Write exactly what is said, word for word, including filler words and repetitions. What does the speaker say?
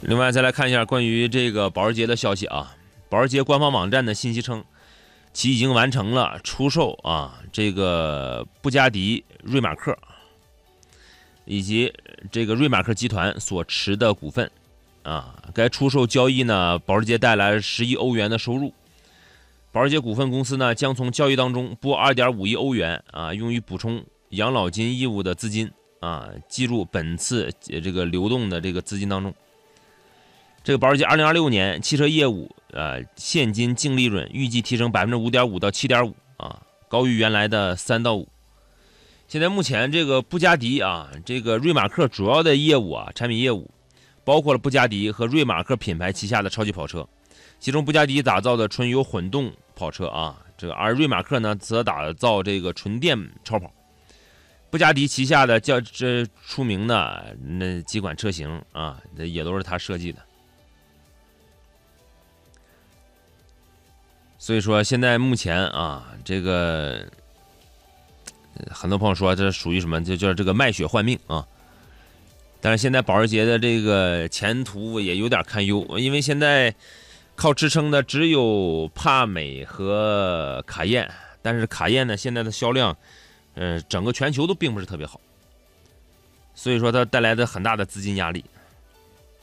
另外再来看一下关于这个保时捷的消息啊，保时捷官方网站的信息称，其已经完成了出售啊这个布加迪瑞马克以及这个瑞马克集团所持的股份啊。该出售交易呢，保时捷带来十亿欧元的收入。保时捷股份公司呢，将从交易当中拨 二点五亿欧元啊，用于补充养老金业务的资金啊，计入本次这个流动的这个资金当中。这个保时捷二零二六年汽车业务呃现金净利润预计提升 百分之五点五 到 七点五 啊，高于原来的三到五。现在目前这个布加迪啊，这个瑞马克主要的业务啊，产品业务包括了布加迪和瑞马克品牌旗下的超级跑车，其中布加迪打造的纯油混动跑车啊，这个而瑞马克呢则打造这个纯电超跑。布加迪旗下的较这出名的那几款车型啊，也都是他设计的。所以说现在目前啊，这个很多朋友说这属于什么，就叫这个卖血换命啊。但是现在保时捷的这个前途也有点堪忧，因为现在靠支撑的只有帕美和卡宴，但是卡宴呢现在的销量，呃，整个全球都并不是特别好，所以说它带来的很大的资金压力